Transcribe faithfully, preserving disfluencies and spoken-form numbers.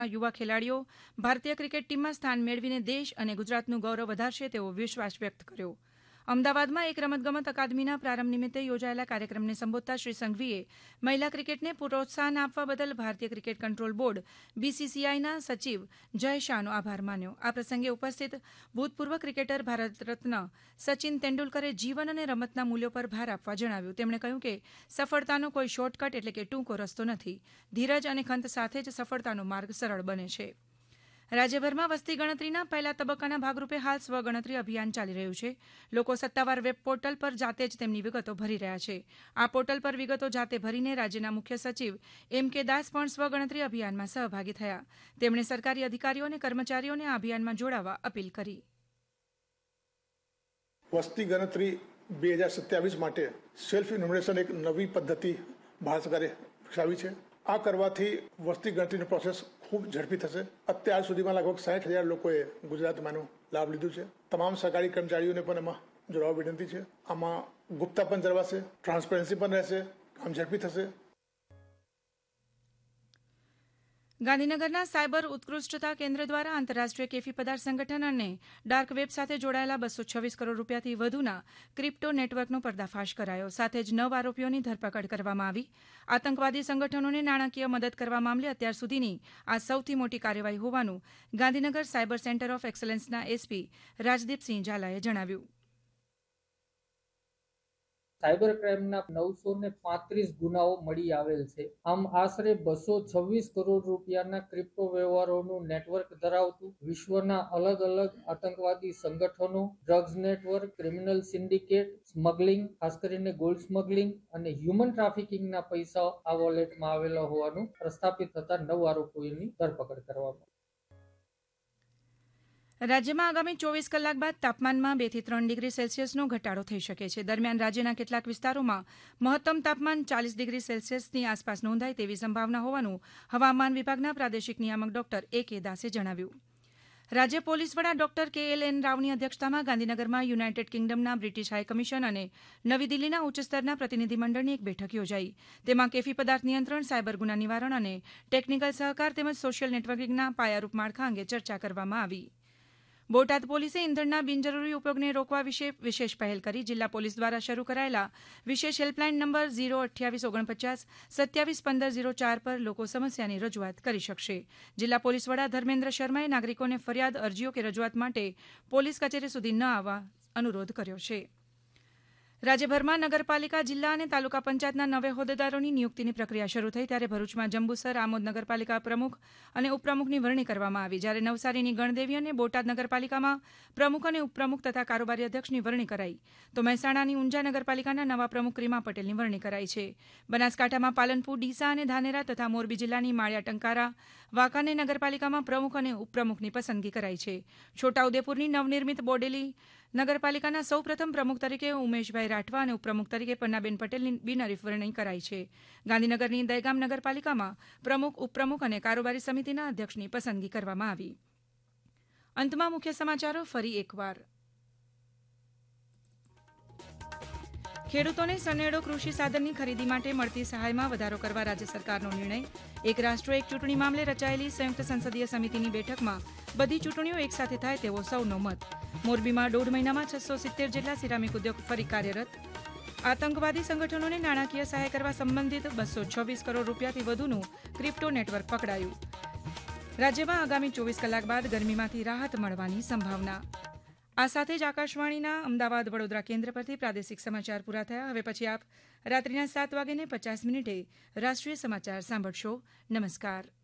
યુવા ખેલાડીઓ ભારતીય ક્રિકેટ ટીમમાં સ્થાન મેળવીને દેશ અને ગુજરાતનું ગૌરવ વધારશે તેવો વિશ્વાસ વ્યક્ત કર્યો. અમદાવાદમાં એક રમતગમત અકાદમીના પ્રારંભ નિમિત્તે યોજાયેલા કાર્યક્રમને સંબોધતા શ્રી સંઘવીએ મહિલા ક્રિકેટને પ્રોત્સાહન આપવા બદલ ભારતીય ક્રિકેટ કંટ્રોલ બોર્ડ બીસીસીઆઈના સચિવ જય શાહનો આભાર માન્યો. આ પ્રસંગે ઉપસ્થિત ભૂતપૂર્વ ક્રિકેટર ભારત રત્ન સચિન તેંડુલકરે જીવન અને રમતના મૂલ્યો પર ભાર આપવા જણાવ્યું. તેમણે કહ્યું કે સફળતાનો કોઈ શોર્ટકટ એટલે કે ટૂંકો રસ્તો નથી. ધીરજ અને ખંત સાથે જ સફળતાનો માર્ગ સરળ બને છે. રાજ્યભરમાં વસ્તી ગણતરીના પહેલા તબક્કાના ભાગરૂપે હાલ સ્વગણતરી અભિયાન ચાલી રહ્યું છે. લોકો સત્તાવાર વેબ પોર્ટલ પર જાતે જ તેમની વિગતો ભરી રહ્યા છે. આ પોર્ટલ પર વિગતો જાતે ભરીને રાજ્યના મુખ્ય સચિવ એમ કે દાસ પણ સ્વગણતરી અભિયાનમાં સહભાગી થયા. તેમણે સરકારી અધિકારીઓ અને કર્મચારીઓને આ અભિયાનમાં જોડાવા અપીલ કરી. વસ્તી ગણતરી બે હજાર સત્યાવીસ માટે સેલ્ફ ઇન્યુમરેશન એક નવી પદ્ધતિ ભારત સરકારે વિકસાવી છે. આ કરવાથી વસ્તી ગણતરીનો પ્રોસેસ ખૂબ ઝડપી થશે. અત્યાર સુધીમાં લગભગ સાઠ હજાર લોકોએ ગુજરાતમાં એનો લાભ લીધું છે. તમામ સરકારી કર્મચારીઓને પણ એમાં જોડાવા વિનંતી છે. આમાં ગુપ્તા પણ જળવાશે, ટ્રાન્સપરન્સી પણ રહેશે, કામ ઝડપી થશે. ગાંધીનગરના સાયબર ઉત્કૃષ્ટતા કેન્દ્ર દ્વારા આંતરરાષ્ટ્રીય કેફી પદાર્થ સંગઠન અને ડાર્ક વેબ સાથે જોડાયેલા બસો છવ્વીસ કરોડ રૂપિયાથી વધુના ક્રિપ્ટો નેટવર્કનો પર્દાફાશ કરાયો. સાથે જ નવ આરોપીઓની ધરપકડ કરવામાં આવી. આતંકવાદી સંગઠનોને નાણાકીય મદદ કરવા મામલે અત્યાર સુધીની આ સૌથી મોટી કાર્યવાહી હોવાનું Gandhinagar cyber centre of એક્સલન્સના SP Rajdeepsinh ઝાલાએ જણાવ્યું. સાયબર ક્રાઇમના નવસો ને પાંત્રીસ ગુનાઓ મળી આવેલ છે. આમ આશરે બસો છવ્વીસ કરોડ રૂપિયાના ક્રિપ્ટો વ્યવહારોનું નેટવર્ક ધરાવતું વિશ્વના અલગ અલગ આતંકવાદી સંગઠનો, drugs network, criminal syndicate, smuggling, ખાસ કરીને ગોલ્ડ સ્મગલિંગ અને હ્યુમન ટ્રાફિકિંગના પૈસા આ વોલેટમાં આવેલા હોવાનું પ્રસ્થાપિત થતા નવ આરોપીઓની ધરપકડ કરવામાં. રાજ્યમાં આગામી ચોવીસ કલાક બાદ તાપમાનમાં બે થી ત્રણ ડિગ્રી સેલ્સિયસનો ઘટાડો થઈ શકે છે. દરમિયાન રાજ્યના કેટલાક વિસ્તારોમાં મહત્તમ તાપમાન ચાલીસ ડિગ્રી સેલ્સિયસની આસપાસ નોંધાય તેવી સંભાવના હોવાનું હવામાન વિભાગના પ્રાદેશિક નિયામક ડોક્ટર એ કે દાસે જણાવ્યું. રાજ્ય પોલીસ વડા ડોક્ટર કે એલ એન રાવની અધ્યક્ષતામાં ગાંધીનગરમાં યુનાઇટેડ કિંગડમના બ્રિટિશ હાઈકમિશન અને નવી દિલ્હીના ઉચ્ચ સ્તરના પ્રતિનિધિમંડળની એક બેઠક યોજાઈ. તેમાં કેફી પદાર્થ નિયંત્રણ, સાયબર ગુના નિવારણ અને ટેકનિકલ સહકાર તેમજ સોશિયલ નેટવર્કિંગના પાયારૂપ માળખા અંગે ચર્ચા કરવામાં આવી. બોટાદ પોલીસે ઇંધણના બિનજરૂરી ઉપયોગને રોકવા વિશે વિશેષ પહેલ કરી. જિલ્લા પોલીસ દ્વારા શરૂ કરાયેલા વિશેષ હેલ્પલાઇન નંબર ઝીરો અઠ્યાવીસ ઓગણપચાસ સત્યાવીસ પંદર ઝીરો ચાર પર લોકો સમસ્યાની રજૂઆત કરી શકશે. જિલ્લા પોલીસ વડા ધર્મેન્દ્ર શર્માએ નાગરિકોને ફરિયાદ, અરજીઓ કે રજૂઆત માટે પોલીસ કચેરી સુધી ન આવવા અનુરોધ કર્યો છે. રાજ્યભરમાં નગરપાલિકા, જિલ્લા અને તાલુકા પંચાયતના નવે હોદ્દેદારોની નિયુક્તિની પ્રક્રિયા શરૂ થઈ ત્યારે ભરૂચમાં જંબુસર, આમોદ નગરપાલિકા પ્રમુખ અને ઉપપ્રમુખની વરણી કરવામાં આવી. જ્યારે નવસારીની ગણદેવી અને બોટાદ નગરપાલિકામાં પ્રમુખ અને ઉપપ્રમુખ તથા કારોબારી અધ્યક્ષની વરણી કરાઈ. તો મહેસાણાની ઊંઝા નગરપાલિકાના નવા પ્રમુખ રીમા પટેલની વરણી કરાઈ છે. બનાસકાંઠામાં પાલનપુર, ડીસા અને ધાનેરા તથા મોરબી જિલ્લાની માળિયા, ટંકારા, વાંકાનેર નગરપાલિકામાં પ્રમુખ અને ઉપપ્રમુખની પસંદગી કરાઈ છે. છોટાઉદેપુરની નવનિર્મિત બોડેલી નગરપાલિકાના સૌ પ્રથમ પ્રમુખ તરીકે ઉમેશભાઈ રાઠવા અને ઉપપ્રમુખ તરીકે પન્નાબેન પટેલની બિનહરીફ વરણી કરાઈ છે. ગાંધીનગરની દહેગામ નગરપાલિકામાં પ્રમુખ, ઉપપ્રમુખ અને કારોબારી સમિતિના અધ્યક્ષની પસંદગી કરવામાં આવી. અંતમાં મુખ્ય સમાચારો ફરી એકવાર. ખેડૂતોને સનેડો કૃષિ સાધનની ખરીદી માટે મળતી સહાયમાં વધારો કરવા રાજ્ય સરકારનો નિર્ણય. એક રાષ્ટ્ર એક ચૂંટણી મામલે રચાયેલી સંયુક્ત સંસદીય સમિતિની બેઠકમાં બધી ચૂંટણીઓ એકસાથે થાય તેવો સૌનો મત. મોરબીમાં દોઢ મહિનામાં છસો સિત્તેર જેટલા સિરામિક ઉદ્યોગ ફરી કાર્યરત. આતંકવાદી સંગઠનોને નાણાકીય સહાય કરવા સંબંધિત બસો છવ્વીસ કરોડ રૂપિયાથી વધુનું ક્રિપ્ટો નેટવર્ક પકડાયું. રાજ્યમાં આગામી ચોવીસ કલાક બાદ ગરમીમાંથી રાહત મળવાની સંભાવના. આ સાથે જ આકાશવાણીના અમદાવાદ, વડોદરા કેન્દ્ર પરથી પ્રાદેશિક સમાચાર પૂરા થયા. હવે પછી આપ રાત્રિના સાત વાગ્યે પચાસ મિનિટે રાષ્ટ્રીય સમાચાર સાંભળશો. નમસ્કાર.